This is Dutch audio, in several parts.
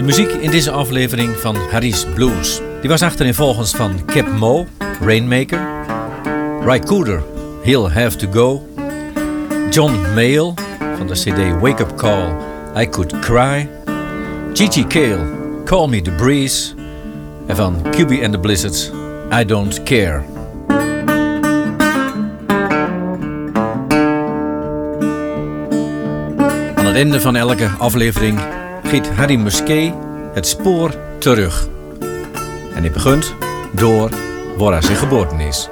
De muziek in deze aflevering van Harry's Blues. Die was achtereenvolgens van Cap Moe, Rainmaker. Ry Cooder, He'll Have To Go. John Mayall van de cd Wake Up Call, I Could Cry. Gigi Cale, Call Me The Breeze. En van QB and the Blizzards, I Don't Care. Aan het einde van elke aflevering giet Harry Musquet het spoor terug. En hij begint door waar hij zich geboren is.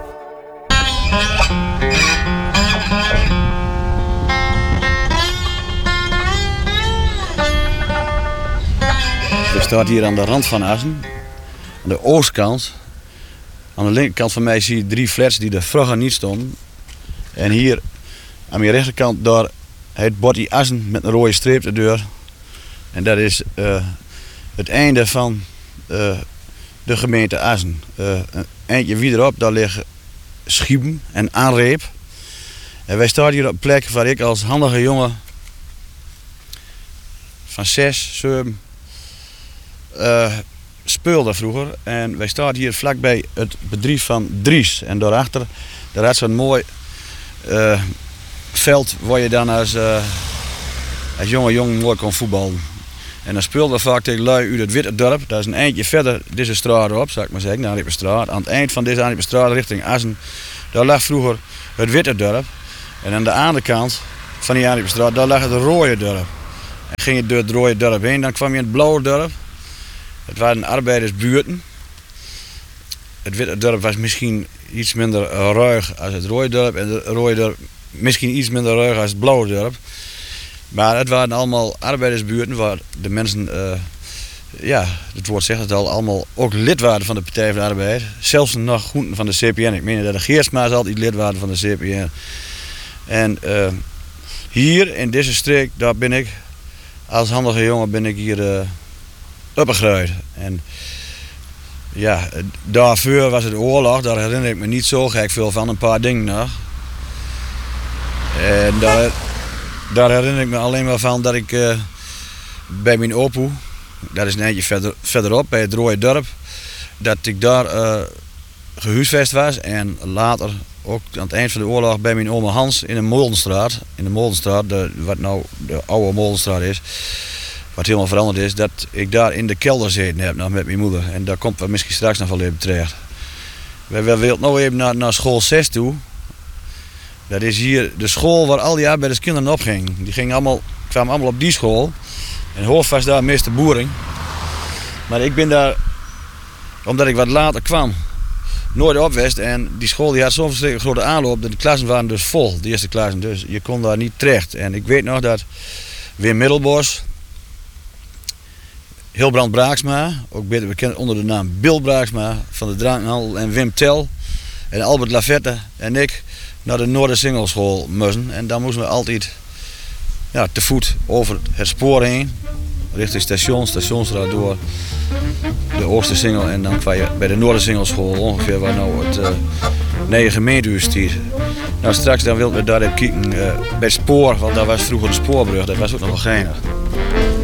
We staan hier aan de rand van Assen, aan de oostkant. Aan de linkerkant van mij zie je 3 flats die er vroeger niet stonden. En hier aan mijn rechterkant daar het bordje Assen met een rode streep erdoor. En dat is het einde van de gemeente Assen. Een eindje verderop, daar liggen Schiepen en Aanreep. En wij staan hier op een plek waar ik als handige jongen van 6, 7 speelde vroeger. En wij staan hier vlakbij het bedrijf van Dries. En daarachter, daar had zo'n mooi veld waar je dan als jongen mooi kon voetballen. En dan speelden we vaak tegen lui uit het Witterdorp. Dat is een eindje verder deze straat op, zou ik maar zeggen, de Aanriepenstraat. Aan het eind van deze Aanriepenstraat richting Assen, daar lag vroeger het Witterdorp. En aan de andere kant van die Aanriepenstraat, daar lag het Rode Dorp. En ging je door het Rode Dorp heen, dan kwam je in het Blauwe Dorp. Het waren arbeidersbuurten. Het Witterdorp was misschien iets minder ruig als het Rode Dorp. En het Rode Dorp misschien iets minder ruig als het Blauwe Dorp. Maar het waren allemaal arbeidersbuurten waar de mensen, het woord zegt het al, allemaal ook lid waren van de Partij van de Arbeid. Zelfs nog groenten van de CPN. Ik meen dat de Geersma's altijd lid waren van de CPN. En hier in deze streek, daar ben ik, als handige jongen ben ik hier opgegroeid. En ja, daarvoor was het oorlog, daar herinner ik me niet zo gek veel van, een paar dingen nog. En daar herinner ik me alleen maar van dat ik bij mijn opoe, dat is een eindje verderop, bij het Rode Dorp, dat ik daar gehuisvest was. En later, ook aan het eind van de oorlog, bij mijn oma Hans in de Molenstraat. In de Molenstraat, wat nou de oude Molenstraat is, wat helemaal veranderd is, dat ik daar in de kelder gezeten heb nog met mijn moeder. En daar komt we misschien straks nog wel even terecht. We wilden nou even naar school 6 toe. Dat is hier de school waar al die arbeiderskinderen op gingen. Die kwamen allemaal op die school. En hoofd was daar meester Boering. Maar ik ben daar, omdat ik wat later kwam, nooit op geweest. En die school die had zo'n verschrikkelijk grote aanloop. De klassen waren dus vol, de eerste klassen. Dus je kon daar niet terecht. En ik weet nog dat Wim Middelbos, Hilbrand Braaksma, ook beter bekend onder de naam Bill Braaksma van de Drankhandel, en Wim Tel en Albert Lafette en ik naar de Noordersingelschool moesten. En dan moesten we altijd te voet over het spoor heen, richting Stationsstraat door de Oostersingel. En dan kwam je bij de Noordersingelschool, ongeveer waar nou het nieuwe gemeentehuis stiet. Nou, straks dan wilden we daar even kijken bij het spoor, want daar was vroeger de spoorbrug, dat was ook nog wel geinig.